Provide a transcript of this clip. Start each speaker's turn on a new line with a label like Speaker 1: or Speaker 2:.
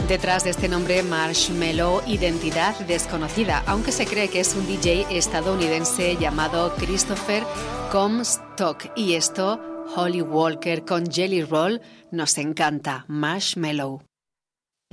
Speaker 1: Detrás de este nombre Marshmello, identidad desconocida, aunque se cree que es un DJ estadounidense llamado Christopher Comstock. Y esto, Holly Walker con Jelly Roll, nos encanta. Marshmello.